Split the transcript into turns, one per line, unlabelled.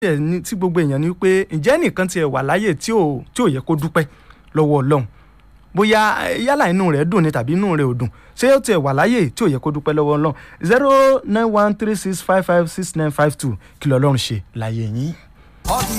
tí gbogbo èèyàn ní pé ǹjẹ́ nìkan tiẹ̀ wà láyè tí ò yẹ kó dúpẹ́ lọ́wọ́ Ọlọ́run bóyá yálà inú rẹ̀ dùn ni tàbí inú rẹ̀ ò dùn ṣé ó tiẹ̀ wà láyè tí ò yẹ kó dúpẹ́ lọ́wọ́ Ọlọ́run 09136556952 kí l'Ọlọ́run ṣe láyé yín.